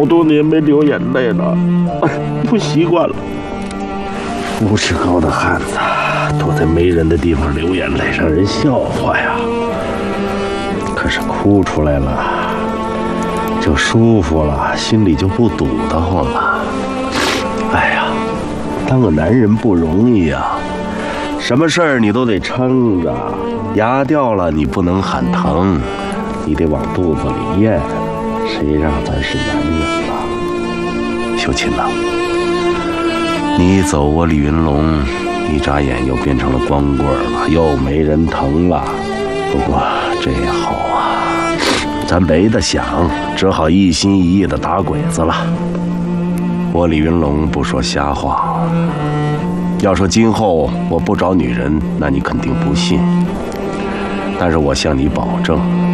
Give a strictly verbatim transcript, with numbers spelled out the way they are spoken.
多年没流眼泪了，不习惯了。五尺高的汉子躲在没人的地方流眼泪，让人笑话呀。可是哭出来了，就舒服了，心里就不堵得慌了。哎呀，当个男人不容易啊，什么事儿你都得撑着，牙掉了你不能喊疼，你得往肚子里咽。谁让咱是男人了？秀琴呐，你走，我李云龙一眨眼又变成了光棍了，又没人疼了。不过这也好啊，咱没得想，只好一心一意的打鬼子了。我李云龙不说瞎话，要说今后我不找女人，那你肯定不信。但是我向你保证，